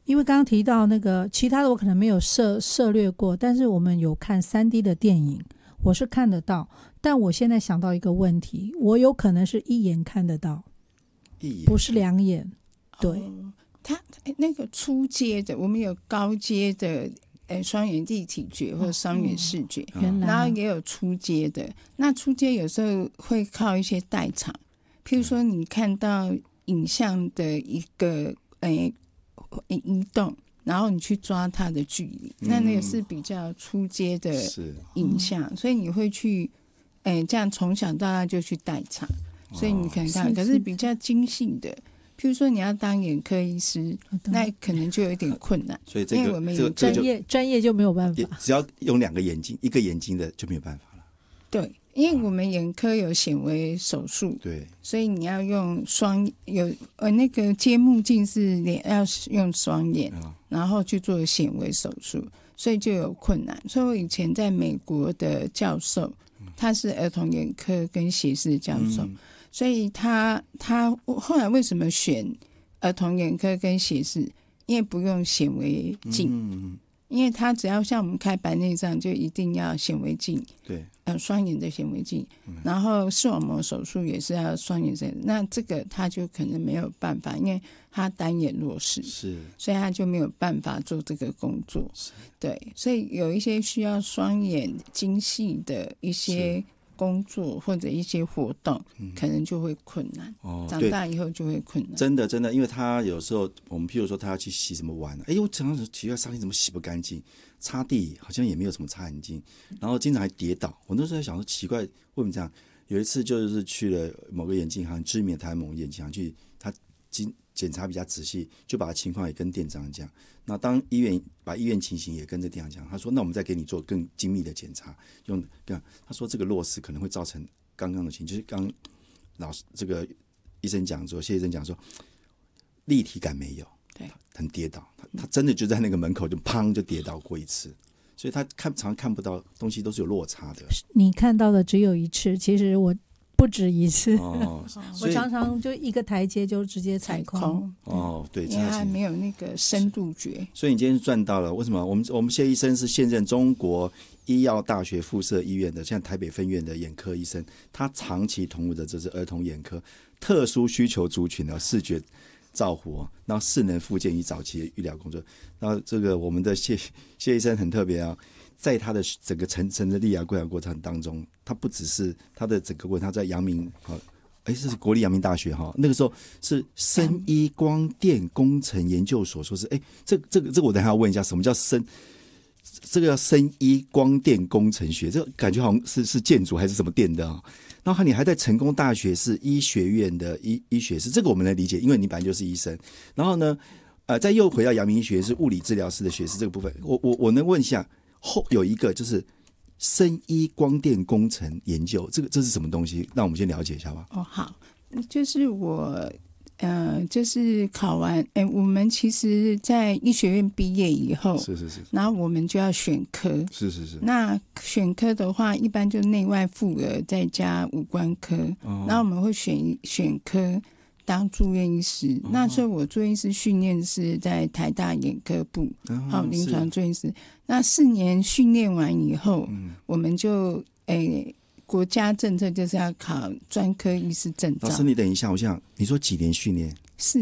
因为刚刚提到那个其他的我可能没有涉略过，但是我们有看 3D 的电影，我是看得到。但我现在想到一个问题，我有可能是一眼看得到，不是2眼。对， 它那个初阶的，我们有高阶的双眼立体觉或者双眼视觉，然后也有初阶的。那初阶有时候会靠一些代偿，譬如说你看到影像的一个移动，然后你去抓它的距离，那个是比较初阶的影像，所以你会去这样从小到大就去代偿，所以你可能看，可是比较精细的，譬如说你要当眼科医师，那可能就有点困难， 所以因为我们有专业就没有办法， 只要用2个眼睛，一个眼睛的就没有办法了。 对，因为我们眼科有显微手术， 对， 所以你要用那个接目镜是要用双眼，然后去做显微手术，所以就有困难。所以我以前在美国的教授，他是儿童眼科跟斜视的教授，所以他后来为什么选儿童眼科跟斜视？因为不用显微镜，因为他只要像我们开白内障就一定要显微镜， 对， 双眼的显微镜，然后视网膜手术也是要双眼的，那这个他就可能没有办法，因为他单眼弱视， 是， 所以他就没有办法做这个工作，对，所以有一些需要双眼精细的一些工作或者一些活动，可能就会困难，长大以后就会困难。 真的，因为他有时候我们譬如说他要去洗什么碗，我常常奇怪上帝怎么洗不干净，擦地好像也没有什么擦干净，然后经常还跌倒。我那时候在想说奇怪为什么这样。有一次就是去了某个眼镜行，知名的台湾某个眼镜行去，他检查比较仔细，就把情况也跟店长讲。那当把医院情形也跟着店长讲，他说那我们再给你做更精密的检查，他说这个落石可能会造成刚刚的情形，就是刚老师这个医生讲说，谢医生讲说立体感没有， 对， 很跌倒，他真的就在那个门口就砰就跌倒过一次。所以他常看不到东西，都是有落差的。 你看到的只有一次，其实我不止一次。我常常就一个台阶就直接踩空。 对， 因为他没有那个深度觉。 所以你今天赚到了。为什么？我们谢医生是现任中国医药大学附设医院的，现在台北分院的眼科医生，他长期投入的这是儿童眼科特殊需求族群的视觉照护，然后势能复健与早期的医疗工作。然后这个我们的谢医生很特别啊，在他的整个成的立涯规划过程当中，他不只是他的整个过程，他在阳明这是国立阳明大学那个时候是生医光电工程研究所，说是这个我等一下要问一下什么叫这个叫生医光电工程学，这个感觉好像是建筑还是什么电的然后你还在成功大学是医学院的医学士，这个我们能理解，因为你本来就是医生。然后呢，再又回到阳明医学是物理治疗师的学士这个部分，我能问一下，有一个就是生医光电工程研究，这是什么东西？让我们先了解一下吧。 好，就是我就是考完，我们其实在医学院毕业以后， 是， 然后我们就要选科， 是。 那选科的话，一般就内外妇儿再加五官科，然后我们会选科当住院医师。那所以我住院医师训练是在台大眼科部，临床住院医师。那4年训练完以后，我们就国家政策就是要考专科医师证照。 老师，你等一下，我想你说几年训练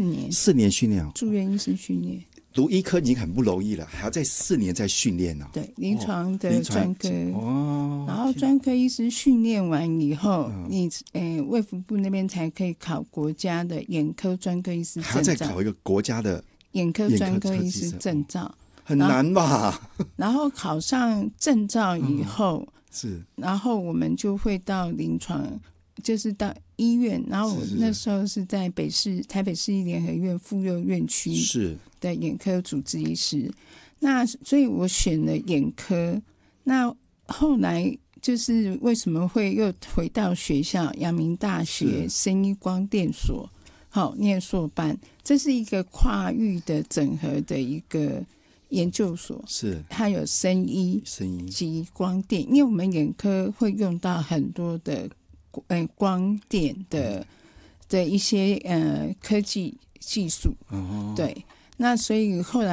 ？4年训练住院医师训练。 读医科已经很不容易了，还要再4年再训练对，临床的专科然后专科医师训练完以后，你卫福部那边才可以考国家的眼科专科医师证照， 还要再考一个国家的眼科专科医师证照， 很难吧？ 然后考上证照以后， 是， 然后我们就会到临床，就是到医院。然后我那时候是在台北市立联合院妇幼院区的眼科主治医师。那所以我选了眼科。那后来就是为什么会又回到学校阳明大学生医光电所念硕班，这是一个跨域的整合的一个研究所， 是它有生医及光电，因为我们眼科会用到很多的光电的一些科技技术，对，那所以后来